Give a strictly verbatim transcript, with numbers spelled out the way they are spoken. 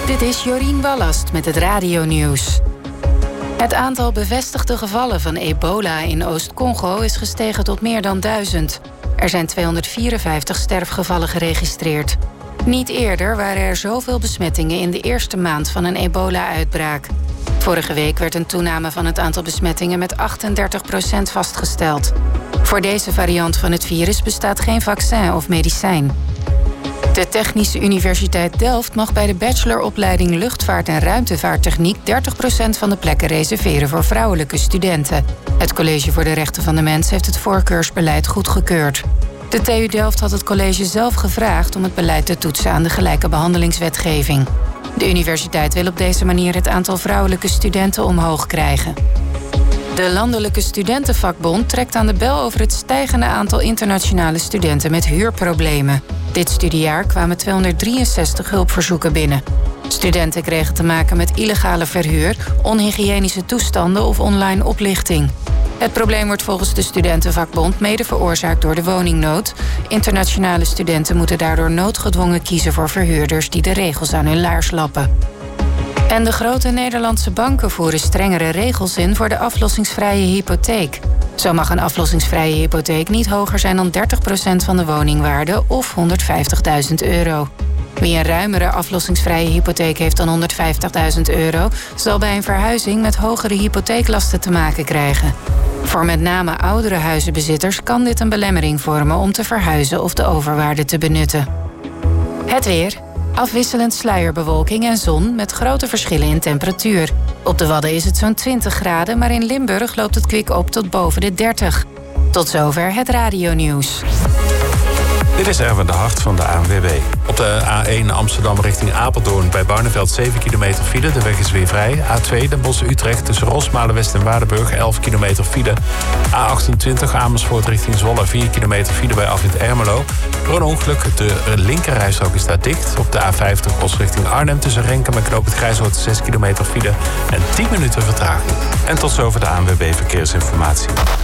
Dit is Jorien Wallast met het radionieuws. Het aantal bevestigde gevallen van ebola in Oost-Congo is gestegen tot meer dan duizend. Er zijn tweehonderdvierenvijftig sterfgevallen geregistreerd. Niet eerder waren er zoveel besmettingen in de eerste maand van een ebola-uitbraak. Vorige week werd een toename van het aantal besmettingen met achtendertig procent vastgesteld. Voor deze variant van het virus bestaat geen vaccin of medicijn. De Technische Universiteit Delft mag bij de bacheloropleiding Luchtvaart en Ruimtevaarttechniek dertig procent van de plekken reserveren voor vrouwelijke studenten. Het College voor de Rechten van de Mens heeft het voorkeursbeleid goedgekeurd. De T U Delft had het college zelf gevraagd om het beleid te toetsen aan de gelijke behandelingswetgeving. De universiteit wil op deze manier het aantal vrouwelijke studenten omhoog krijgen. De Landelijke Studentenvakbond trekt aan de bel over het stijgende aantal internationale studenten met huurproblemen. Dit studiejaar kwamen tweehonderddrieënzestig hulpverzoeken binnen. Studenten kregen te maken met illegale verhuur, onhygiënische toestanden of online oplichting. Het probleem wordt volgens de Studentenvakbond mede veroorzaakt door de woningnood. Internationale studenten moeten daardoor noodgedwongen kiezen voor verhuurders die de regels aan hun laars lappen. En de grote Nederlandse banken voeren strengere regels in voor de aflossingsvrije hypotheek. Zo mag een aflossingsvrije hypotheek niet hoger zijn dan dertig procent van de woningwaarde of honderdvijftigduizend euro. Wie een ruimere aflossingsvrije hypotheek heeft dan honderdvijftigduizend euro... zal bij een verhuizing met hogere hypotheeklasten te maken krijgen. Voor met name oudere huizenbezitters kan dit een belemmering vormen om te verhuizen of de overwaarde te benutten. Het weer. Afwisselend sluierbewolking en zon met grote verschillen in temperatuur. Op de Wadden is het zo'n twintig graden, maar in Limburg loopt het kwik op tot boven de dertig. Tot zover het radionieuws. Dit is Erwin de Hart van de A N W B. Op de A één Amsterdam richting Apeldoorn bij Barneveld zeven kilometer file. De weg is weer vrij. A twee Den Bosch-Utrecht tussen Rosmalen West en Waardenburg elf kilometer file. A achtentwintig Amersfoort richting Zwolle vier kilometer file bij afrit Ermelo. Door een ongeluk, de linkerrijstrook is daar dicht. Op de A vijftig Os richting Arnhem tussen Renkum en Knoop het Grijshoort zes kilometer file en tien minuten vertraging. En tot zover de A N W B Verkeersinformatie.